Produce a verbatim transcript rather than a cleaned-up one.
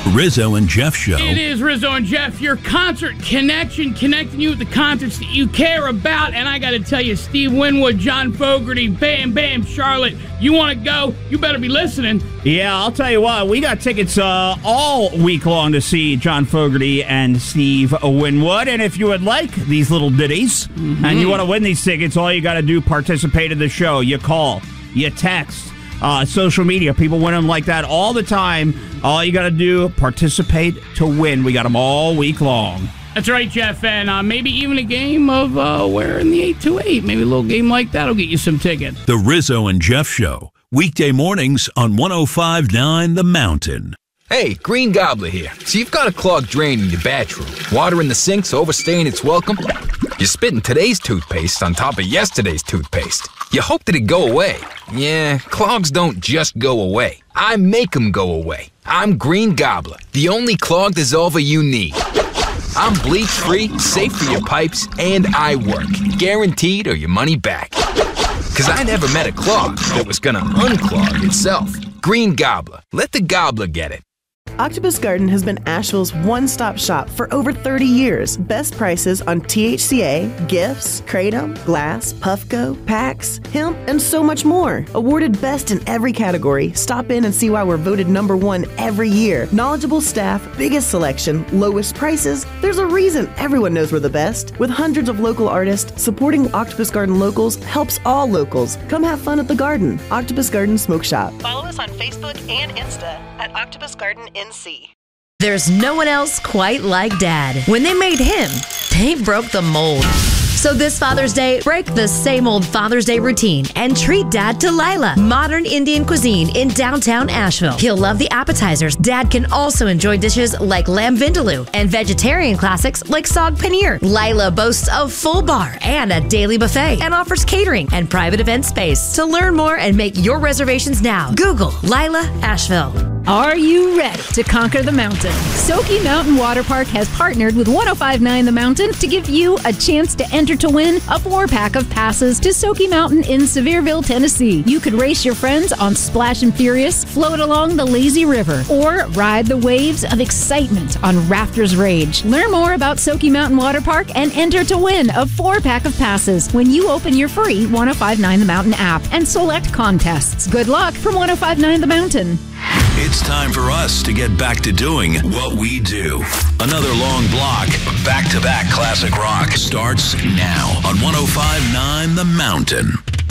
Rizzo and Jeff Show. It is Rizzo and Jeff, your concert connection, connecting you with the concerts that you care about. And I got to tell you, Steve Winwood, John Fogerty, Bam Bam, Charlotte, you want to go? You better be listening. Yeah, I'll tell you what, we got tickets uh, all week long to see John Fogerty and Steve Winwood. And if you would like these little ditties mm-hmm. and you want to win these tickets, all you got to do, participate in the show. You call, you text. Uh, social media, people win them like that all the time. All you got to do, participate to win. We got them all week long. That's right, Jeff. And uh, maybe even a game of uh, Where in the eight two eight. Maybe a little game like that will get you some tickets. The Rizzo and Jeff Show. Weekday mornings on one oh five point nine The Mountain. Hey, Green Gobbler here. So you've got a clogged drain in your bathroom. Water in the sink's overstaying its welcome. You're spitting today's toothpaste on top of yesterday's toothpaste. You hope that it go away. Yeah, clogs don't just go away. I make them go away. I'm Green Gobbler, the only clog dissolver you need. I'm bleach-free, safe for your pipes, and I work. Guaranteed or your money back. Because I never met a clog that was gonna unclog itself. Green Gobbler. Let the gobbler get it. Octopus Garden has been Asheville's one-stop shop for over thirty years. Best prices on T H C A, gifts, Kratom, glass, Puffco, packs, hemp, and so much more. Awarded best in every category. Stop in and see why we're voted number one every year. Knowledgeable staff, biggest selection, lowest prices. There's a reason everyone knows we're the best. With hundreds of local artists, supporting Octopus Garden locals helps all locals. Come have fun at the garden. Octopus Garden Smoke Shop. Follow us on Facebook and Insta at Octopus Garden N C. There's no one else quite like Dad. When they made him, they broke the mold. So this Father's Day, break the same old Father's Day routine and treat Dad to Lila, modern Indian cuisine in downtown Asheville. He'll love the appetizers. Dad can also enjoy dishes like lamb vindaloo and vegetarian classics like sag paneer. Lila boasts a full bar and a daily buffet and offers catering and private event space. To learn more and make your reservations now, Google Lila Asheville. Are you ready to conquer the mountain? Soaky Mountain Water Park has partnered with one oh five point nine The Mountain to give you a chance to enter to win a four-pack of passes to Soaky Mountain in Sevierville, Tennessee. You could race your friends on Splash and Furious, float along the lazy river, or ride the waves of excitement on Rafters Rage. Learn more about Soaky Mountain Water Park and enter to win a four-pack of passes when you open your free one oh five point nine The Mountain app and select contests. Good luck from one oh five point nine The Mountain. It's time for us to get back to doing what we do. Another long block of back-to-back classic rock starts now on one oh five point nine The Mountain.